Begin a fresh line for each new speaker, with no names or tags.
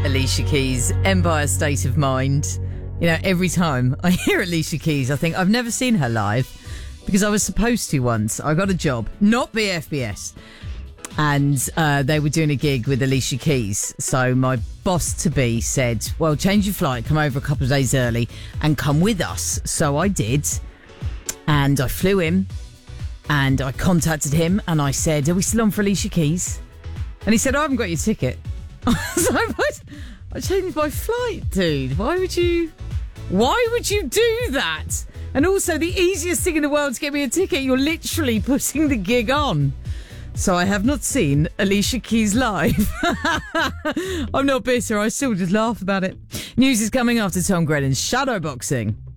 Alicia Keys, Empire State of Mind. You know, every time I hear Alicia Keys, I think I've never seen her live because I was supposed to once. I got a job, not BFBS. And they were doing a gig with Alicia Keys. So my boss-to-be said, well, change your flight, come over a couple of days early and come with us. So I did. And I flew in and I contacted him and I said, are we still on for Alicia Keys? And he said, I haven't got your ticket. So I changed my flight, dude. Why would you do that? And also the easiest thing in the world to get me a ticket, you're literally putting the gig on. So I have not seen Alicia Keys live. I'm not bitter. I still just laugh about it. News is coming after Tom Grennan's Shadowboxing.